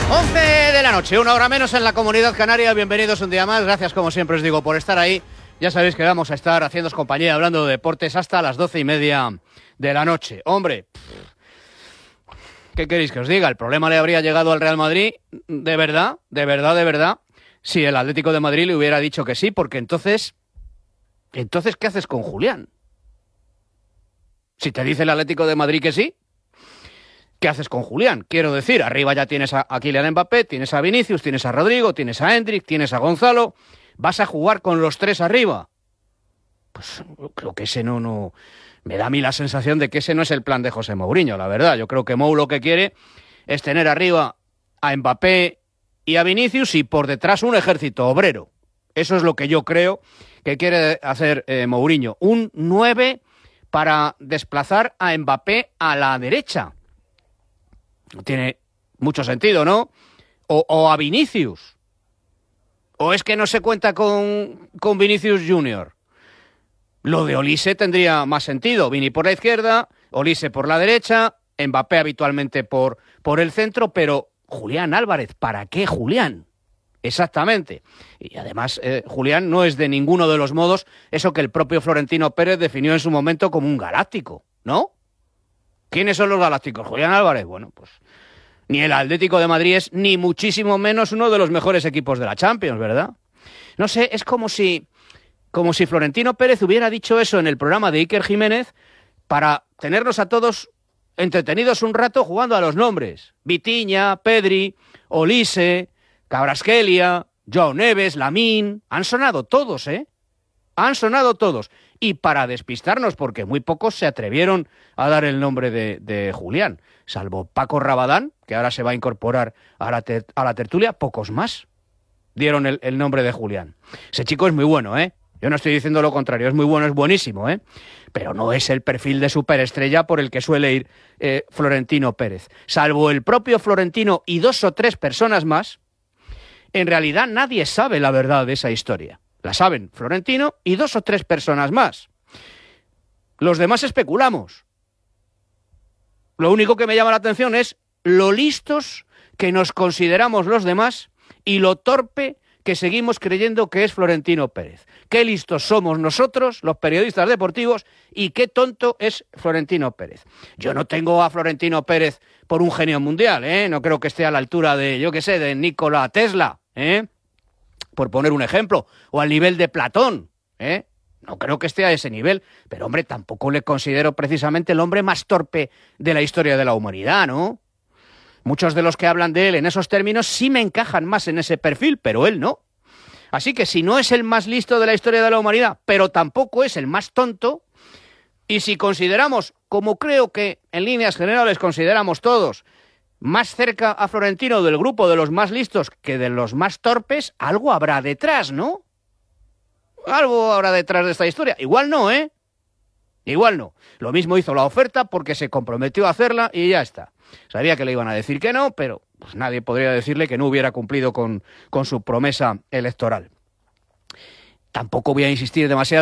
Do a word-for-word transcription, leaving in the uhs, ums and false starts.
once de la noche, una hora menos en la Comunidad Canaria. Bienvenidos un día más. Gracias, como siempre os digo, por estar ahí. Ya sabéis que vamos a estar haciéndoos compañía hablando de deportes hasta las doce y media de la noche. Hombre, ¿qué queréis que os diga? El problema le habría llegado al Real Madrid, de verdad, de verdad, de verdad, si el Atlético de Madrid le hubiera dicho que sí, porque entonces, entonces, ¿qué haces con Julián? Si te dice el Atlético de Madrid que sí, ¿qué haces con Julián? Quiero decir, arriba ya tienes a, a Kylian Mbappé, tienes a Vinicius, tienes a Rodrigo, tienes a Endrick, tienes a Gonzalo. ¿Vas a jugar con los tres arriba? Pues creo que ese no, no... Me da a mí la sensación de que ese no es el plan de José Mourinho, la verdad. Yo creo que Mou lo que quiere es tener arriba a Mbappé y a Vinicius y por detrás un ejército obrero. Eso es lo que yo creo que quiere hacer eh, Mourinho. Un nueve para desplazar a Mbappé a la derecha. No tiene mucho sentido, ¿no? O, o a Vinicius. ¿O es que no se cuenta con, con Vinicius Junior? Lo de Olise tendría más sentido. Vini por la izquierda, Olise por la derecha, Mbappé habitualmente por, por el centro, pero Julián Álvarez, ¿para qué Julián? Exactamente. Y además, eh, Julián no es de ninguno de los modos eso que el propio Florentino Pérez definió en su momento como un galáctico, ¿no? ¿Quiénes son los galácticos? Julián Álvarez, bueno, pues... Ni el Atlético de Madrid es ni muchísimo menos uno de los mejores equipos de la Champions, ¿verdad? No sé, es como si, como si Florentino Pérez hubiera dicho eso en el programa de Iker Jiménez para tenernos a todos entretenidos un rato jugando a los nombres. Vitinha, Pedri, Olise, Kvaratskhelia, Joao Neves, Lamine... Han sonado todos, ¿eh? Han sonado todos. Y para despistarnos, porque muy pocos se atrevieron a dar el nombre de, de Julián, salvo Paco Rabadán, que ahora se va a incorporar a la, ter, a la tertulia, pocos más dieron el, el nombre de Julián. Ese chico es muy bueno, ¿eh? Yo no estoy diciendo lo contrario, es muy bueno, es buenísimo, ¿eh? Pero no es el perfil de superestrella por el que suele ir eh, Florentino Pérez. Salvo el propio Florentino y dos o tres personas más, en realidad nadie sabe la verdad de esa historia. La saben Florentino y dos o tres personas más. Los demás especulamos. Lo único que me llama la atención es lo listos que nos consideramos los demás y lo torpe que seguimos creyendo que es Florentino Pérez. Qué listos somos nosotros, los periodistas deportivos, y qué tonto es Florentino Pérez. Yo no tengo a Florentino Pérez por un genio mundial, ¿eh? No creo que esté a la altura de, yo qué sé, de Nikola Tesla, ¿eh? Por poner un ejemplo, o al nivel de Platón, ¿eh? No creo que esté a ese nivel, pero hombre, tampoco le considero precisamente el hombre más torpe de la historia de la humanidad, ¿no? Muchos de los que hablan de él en esos términos sí me encajan más en ese perfil, pero él no. Así que si no es el más listo de la historia de la humanidad, pero tampoco es el más tonto, y si consideramos, como creo que en líneas generales consideramos todos, más cerca a Florentino del grupo de los más listos que de los más torpes, algo habrá detrás, ¿no? Algo habrá detrás de esta historia. Igual no, ¿eh? Igual no. Lo mismo hizo la oferta porque se comprometió a hacerla y ya está. Sabía que le iban a decir que no, pero pues nadie podría decirle que no hubiera cumplido con, con su promesa electoral. Tampoco voy a insistir demasiado